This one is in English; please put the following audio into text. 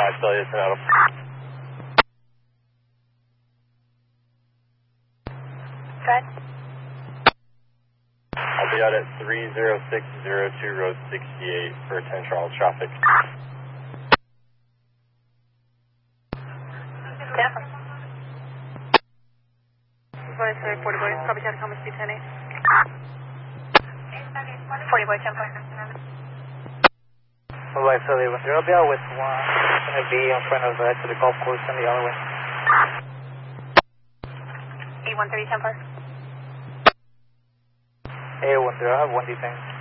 Celsius and Adam. Good. I'll be out at 30602 Road 68 for attention all traffic. Jennifer. Boy, sir, 40 boy, copy chat, Thomas speed 10-8. 40 boy, 10 point. Alright, so they went there. I'll be out with one. It's going to be in front of to the golf course on the other way. 8130, 10 point. 810, I have one defense.